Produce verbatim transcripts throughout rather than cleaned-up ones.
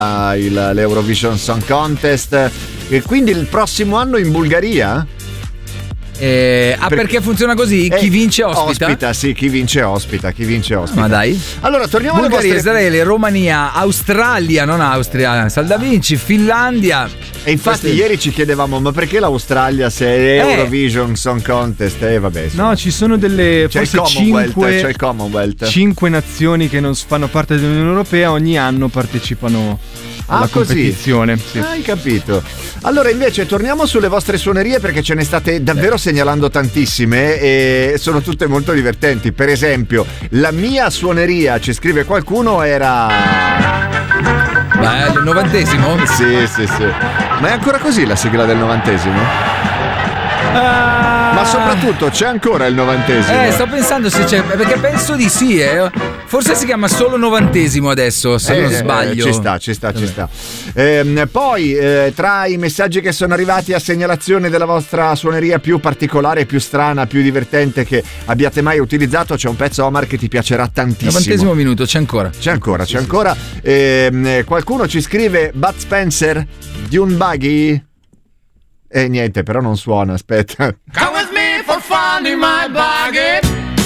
il, l'Eurovision Song Contest, e quindi il prossimo anno in Bulgaria? Eh, ah, per... perché funziona così? Chi eh, vince ospita? Ospita, sì, chi vince ospita, chi vince ospita. Ma dai. Allora, torniamo alle Bulgaria, vostre... Israele, Romania, Australia, non Austria, Salda Vinci, Finlandia. E infatti Queste... ieri ci chiedevamo, ma perché l'Australia se è eh. Eurovision Song Contest? Eh vabbè. Insomma. No, ci sono delle c'è forse il Commonwealth, cinque, c'è il Commonwealth. cinque nazioni che non fanno parte dell'Unione Europea, ogni anno partecipano alla ah, competizione. Così? Sì. Ah, hai capito. Allora invece torniamo sulle vostre suonerie, perché ce ne state davvero segnalando tantissime e sono tutte molto divertenti. Per esempio, la mia suoneria, ci scrive qualcuno, era... Beh, il novantesimo? Sì, sì, sì. Ma è ancora così la sigla del novantesimo? Uh... Ma soprattutto c'è ancora il novantesimo? Eh, sto pensando se c'è, perché penso di sì, eh. Forse si chiama solo novantesimo adesso, se eh, non sbaglio. Eh, ci sta, ci sta, ci sta. Eh, poi, eh, tra i messaggi che sono arrivati a segnalazione della vostra suoneria più particolare, più strana, più divertente che abbiate mai utilizzato, c'è un pezzo, Omar, che ti piacerà tantissimo. Novantesimo minuto, c'è ancora. C'è ancora, sì, c'è sì, ancora. Sì. Eh, qualcuno ci scrive Bud Spencer, Dune Buggy. E eh, niente, però non suona, aspetta. Come with me for fun in my buggy.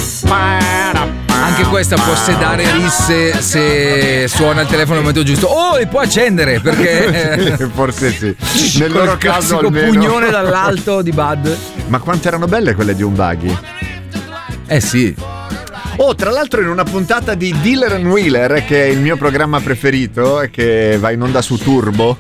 Anche questa può sedare risse se suona il telefono al momento giusto. Oh, e può accendere, perché forse sì. Nel loro caso almeno. Pugnone dall'alto di Bud. Ma quante erano belle quelle di un buggy? Eh sì. Oh, tra l'altro in una puntata di Dealer and Wheeler, che è il mio programma preferito, che va in onda su Turbo.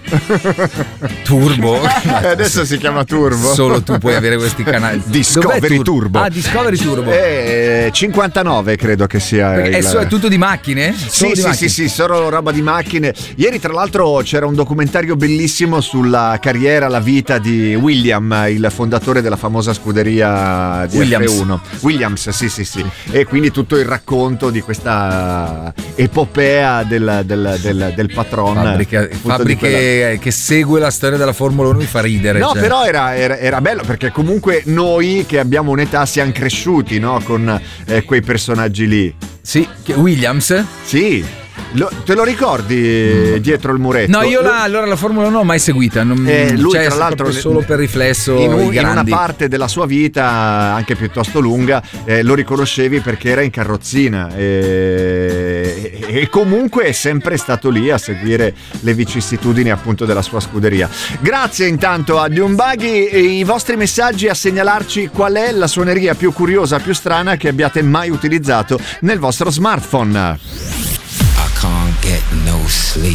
Turbo? Adesso si chiama Turbo. Solo tu puoi avere questi canali. Discovery Turbo. Ah, Discovery Turbo. Eh, cinquantanove credo che sia. Il... È, è tutto di macchine? Sì, solo sì, di sì, macchine. sì, solo roba di macchine. Ieri tra l'altro c'era un documentario bellissimo sulla carriera, la vita di William, il fondatore della famosa scuderia di Williams. F uno. Williams, sì, sì, sì. E quindi tutto il racconto di questa epopea del, del, del, del patron. Fabbrica, fabbriche che segue la storia della Formula uno mi fa ridere. No, cioè. però era, era, era bello, perché comunque noi che abbiamo un'età siamo cresciuti, no? Con eh, quei personaggi lì. Sì, Williams? Sì. Lo, te lo ricordi mm. dietro il muretto? No, io la, allora la Formula uno non ho mai seguita. Non, eh, lui cioè, tra l'altro solo per riflesso in, un, i in una parte della sua vita anche piuttosto lunga eh, lo riconoscevi perché era in carrozzina e, e, e comunque è sempre stato lì a seguire le vicissitudini appunto della sua scuderia. Grazie intanto a Dune Buggy e i vostri messaggi a segnalarci qual è la suoneria più curiosa, più strana che abbiate mai utilizzato nel vostro smartphone. Can't get no sleep.